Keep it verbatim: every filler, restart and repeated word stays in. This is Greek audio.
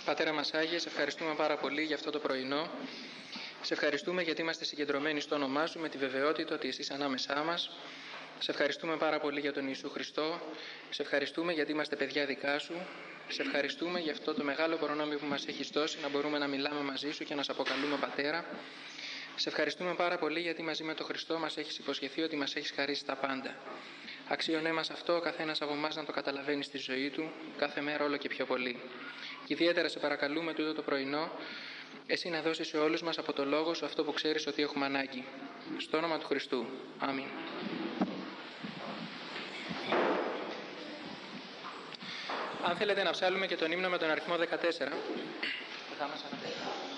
Πατέρα μας Άγιε, σε ευχαριστούμε πάρα πολύ για αυτό το πρωινό. Σε ευχαριστούμε γιατί είμαστε συγκεντρωμένοι στο όνομά Σου με τη βεβαιότητα ότι Εσύ ανάμεσά μας. Σε ευχαριστούμε πάρα πολύ για τον Ιησού Χριστό. Σε ευχαριστούμε γιατί είμαστε παιδιά δικά Σου. Σε ευχαριστούμε για αυτό το μεγάλο προνόμιο που μας έχεις δώσει, να μπορούμε να μιλάμε μαζί Σου και να σε αποκαλούμε Πατέρα. Σε ευχαριστούμε πάρα πολύ γιατί μαζί με τον Χριστό μας έχεις υποσχεθεί ότι μας έχεις χαρίσει τα πάντα. Αξίωνέ μας αυτό ο καθένας από εμάς να το καταλαβαίνει στη ζωή του, κάθε μέρα όλο και πιο πολύ. Και ιδιαίτερα σε παρακαλούμε τούτο το πρωινό, Εσύ να δώσεις σε όλους μας από το Λόγο Σου αυτό που ξέρεις ότι έχουμε ανάγκη. Στο όνομα του Χριστού. Αμήν. Αν θέλετε να ψάλουμε και τον ύμνο με τον αριθμό δεκατέσσερα, θα μας αναφέρει.